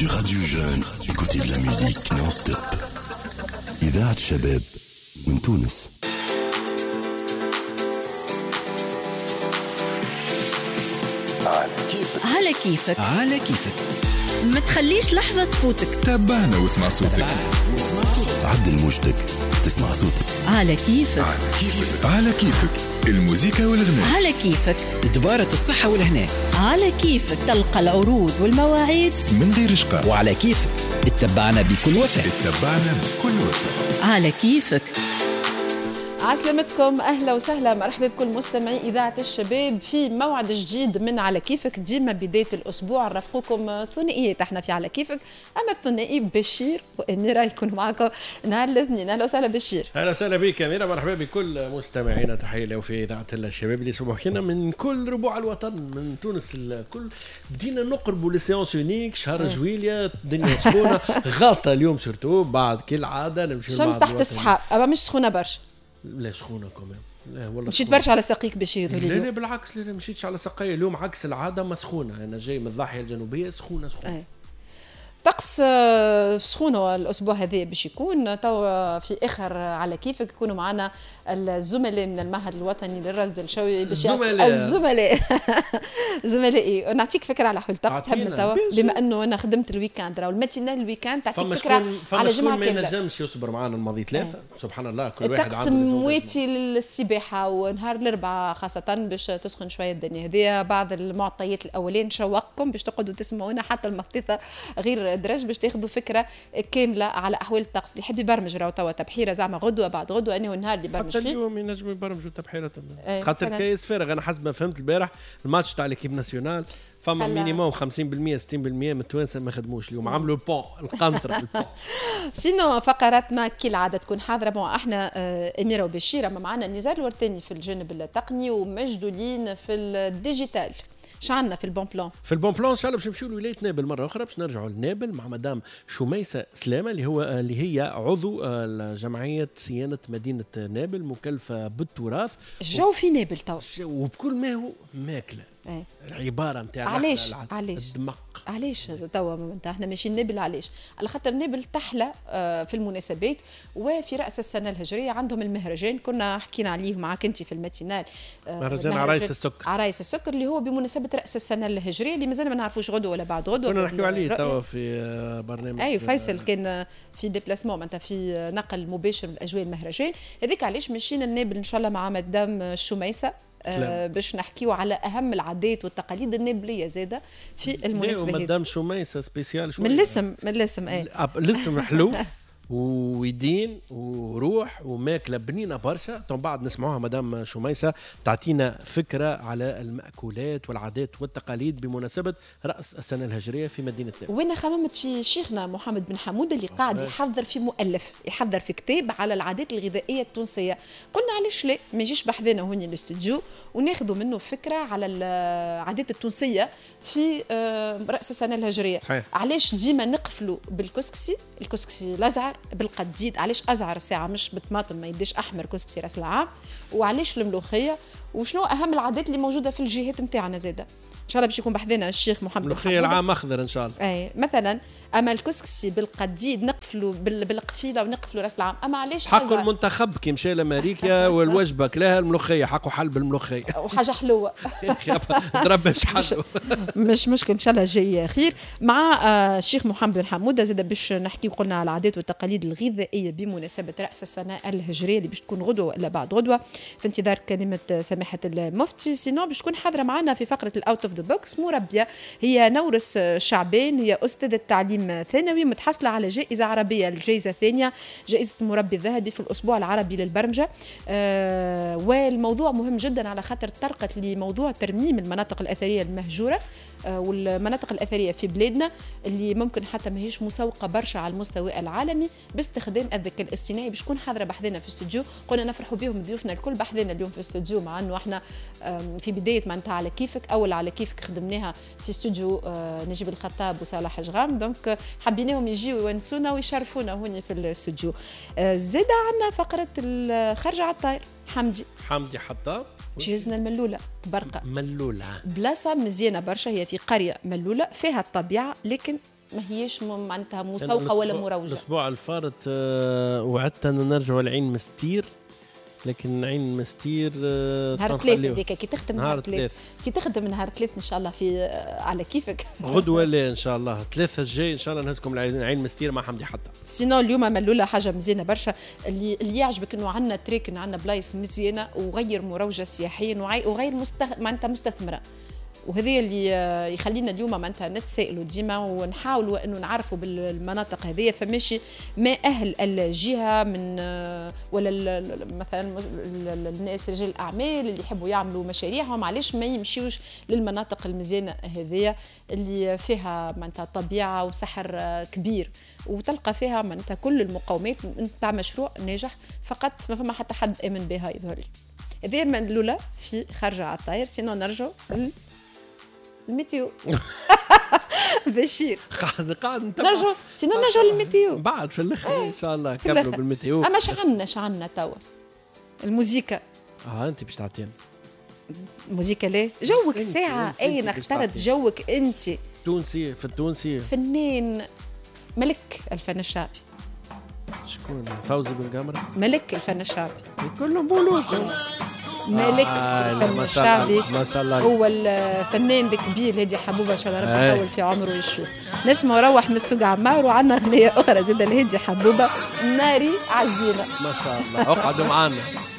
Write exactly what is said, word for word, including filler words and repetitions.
Sur Radio Jeune, écoutez de la musique non-stop. إذاعة شباب من تونس. على كيفك. على كيفك. على كيفك. ما تخليش لحظة تفوتك. تابعنا واسمع صوتك. عدل موجتك تسمع صوتك. على كيفك. على كيفك. على كيفك. الموسيقى والغناء. على كيفك. تبارة الصحة والهناء. على كيفك تلقى العروض والمواعيد من غير إشقاء. وعلى كيفك اتبعنا بكل وفاء. اتبعنا بكل وفاء. على كيفك. عسلامتكم، اهلا وسهلا، مرحبا بكل مستمعي اذاعه الشباب في موعد جديد من على كيفك. ديما بدايه الاسبوع نرافقكم ثنائيات احنا في على كيفك. اما الثنائي بشير واميره يكون معكم نهار الاثنين. اهلا وسهلا بشير. اهلا وسهلا بك اميره، مرحبا بكل مستمعينا. تحيه له في اذاعه الشباب اللي صباحنا من كل ربوع الوطن، من تونس الكل. بدينا نقربوا لسيونس يونيك شهر جويليا، الدنيا سخونه غاطه اليوم سورتو بعد كالعاده نمشي شمس تحت السحاب، اما مش سخونه برشا. لا سخونه كمان، لا والله مشيت برشا على ساقيك بشير. لا لا بالعكس، لا لا مشيتش على ساقي اليوم، عكس العاده ما سخونه. انا جاي من الضاحيه الجنوبيه سخونه سخونه. أي. طقس سخونه الاسبوع هذا باش يكون توا في اخر على كيفك. يكونوا معنا الزملاء من المعهد الوطني للرصد الشوي باش الزملاء الزملاء زملائي. نعطيك فكره على حول طقس تحب توا، بما انه انا خدمت الويكاند راهو الماتينال الويكاند تعطيك فكره على جمعه كامله. ما ينجمش يصبر معنا الماضي ثلاثه. سبحان الله، كل واحد عنده عنده مواتي للسباحه، ونهار الاربعاء خاصه باش تسخن شويه الدنيا. هذه بعض المعطيات الاولين نشوقكم باش تقعدوا تسمعونا حتى المخطيطه غير درج باش تاخذوا فكره كامله على احوال الطقس. اللي يحب يبرمج راهو توا تبحيره زعما غدوه بعد غدوه، انه النهار اللي يبرمج فيه حتى اليوم ينجم يبرمجوا تبحيره ايه خاطر كايس فارغ. انا حسب ما فهمت البارح الماتش تاع ليكيب ناسيونال فما مينيموم خمسين بالمئة ستين بالمئة من التوانسه ما خدموش اليوم، عملوا البون القنطره البون. سينو فقراتنا كالعاده تكون حاضره. بون احنا اميره وبشيره، ما معنا نزار الورتاني في الجانب التقني ومجدولين في الديجيتال. شعنا في البون بلان في البون بلان ان شاء الله باش نمشيو لولايه نابل مره اخرى، باش نرجعوا لنابل مع مدام شميسه سلامه اللي هو اللي هي عضو جمعيه صيانه مدينه نابل مكلفه بالتراث. الجو في نابل تو وبكل ما هو ماكله. ايه. العباره نتاع علاش علاش الدمق علاش توا احنا ماشيين نابل؟ علاش؟ على خاطر نابل تحلى في المناسبات، وفي راس السنه الهجريه عندهم المهرجان. كنا حكينا عليه معك انت في الماتينال، مهرجان عرايس السكر. عرايس السكر اللي هو بمناسبه راس السنه الهجريه اللي مازال ما نعرفوش غدوه ولا بعد غدوه. كنا نحكيو عليه توا في برنامج. اي فيصل كان في ديبلاسمون معناتها في نقل مباشر من اجواء المهرجان هذيك. علاش مشينا لنابل ان شاء الله مع مدام شميسه آه باش نحكيو على اهم العادات والتقاليد النابليه زاده في المناسبه هذه. مدام شميسه سبيسيال شويه من الاسم من الاسم اي الاسم حلو ويدين وروح وماكله بنينه برشا. طبعا بعد نسمعوها مدام شميسه تعطينا فكره على المأكولات والعادات والتقاليد بمناسبه راس السنه الهجريه في مدينه نابل. وانا خممت في شيخنا محمد بن حمود اللي قاعد يحضر في مؤلف يحضر في كتاب على العادات الغذائيه التونسيه. قلنا علاش لا ما يجيش بحذنا هوني الاستوديو وناخذوا منه فكره على العادات التونسيه في راس السنه الهجريه. صحيح. علاش ديما نقفلوا بالكسكسي، الكسكسي الازعر بالقديد، علاش ازعر الساعه مش بالطماطم ما يديش احمر كسكسي راس العام، وعلاش الملوخيه، وشنو اهم العادات اللي موجوده في الجهات نتاعنا زاده. ان شاء الله باش يكون بحذنا الشيخ محمد ملوخيه العام اخضر ان شاء الله. اي مثلا اما الكسكسي بالقديد نقفلوا بالقفيله ونقفلوا راس العام. اما علاش حقه المنتخب كي مشى لامريكا والوجبه كلاها الملوخيه، حقه حل بالملوخيه وحاجه حلوه ضرب شحال مش مشكل ان شاء الله جاي خير مع الشيخ محمد بن حموده زاد باش نحكي قلنا على العادات والتقاليد الغذائيه بمناسبه راس السنه الهجريه اللي باش تكون غدوه ولا بعد غدوه، في انتظار كلمه سماحه المفتي. سينو باش تكون حاضره معنا في فقره الاوت اوف ذا بوكس مربيه، هي نورس شعبان، هي استاذه تعليم ثانوي متحصله على جائزه عربيه الجائزه الثانيه جائزه المربي الذهبي في الاسبوع العربي للبرمجه. آه والموضوع مهم جدا على خاطر طرقت لموضوع ترميم المناطق الاثريه المهجوره آه والمناطق الاثريه في بلادنا اللي ممكن حتى ما هيش مسوقه برشا على المستوى العالمي باستخدام الذكاء الاصطناعي. باش تكون حاضره بحذنا في الاستوديو. قلنا نفرحوا بهم ضيوفنا الكل بحذنا اليوم في الاستوديو، مع انه احنا في بدايه معناتها على كيفك اول على كيفك خدمناها في استوديو نجيب الخطاب وصالح جغام، دونك حبيناهم يجيوا يونسونا ويشرفونا هوني في الاستوديو. زاد عندنا فقره الخرجه على الطاير. حمدي حمدي حطاب جهزنا الملوله برقه ملوله، بلاصه مزيانه برشا، هي في قريه ملوله فيها الطبيعه لكن ما هيش معناتها مسوقه ولا مروجه. الاسبوع الفارط أه وعدت ان نرجع العين مستير، لكن عين مستير أه نهار ثلاثة هذيك كي تخدم نهار ثلاثة كي تخدم نهار ثلاثة ان شاء الله في أه على كيفك. غدوه لا ان شاء الله ثلاثة الجاي ان شاء الله نهزكم العين مستير مع حمدي حتى. سينو اليوم ملوله حاجه مزيانه برشا، اللي اللي يعجبك انه عندنا تريك، عندنا بلايص مزيانه وغير مروجه سياحيا وغير مستخ... معناتها مستثمره، وهذه اللي يخلينا اليوم معناتها نتسائلوا ديما ونحاولوا انه نعرفوا بالمناطق هذه. فماشي ما اهل الجهه من ولا مثلا الناس رجال الاعمال اللي يحبوا يعملوا مشاريعهم علاش ما يمشيوش للمناطق المزيانه هذه اللي فيها معناتها طبيعه وسحر كبير وتلقى فيها معناتها كل المقومات نتاع مشروع ناجح، فقط ما فما حتى حد امن بها يظهر لي. هذه الاولى في خارجه على الطاير. سينو نرجعوا الميتيو. بشير قاعد قاعد نرجع سينو نرجع للميتيو بعد في الاخر ان شاء الله كملوا بالميتيو. اما شعلنا شعلنا توا الموسيقى. اه انت باش تعطينا الموسيقى ليه جوك ساعه اين اخترت جوك انت تونسي في التونسي فنان ملك الفن الشعبي. شكون فوزي بن قمرة ملك الفن الشعبي كلهم مولود ملك آه الفن ما شاء الشعبي الله ما شاء الله. هو الفنان الكبير هادي حبوبه ان شاء الله ربي يطول في عمره ويشوف. نسمع روح من السوق عمار وعندنا اغنيه اخرى زيد الهادي حبوبه ناري عزينا. ما شاء الله اقعدوا معانا.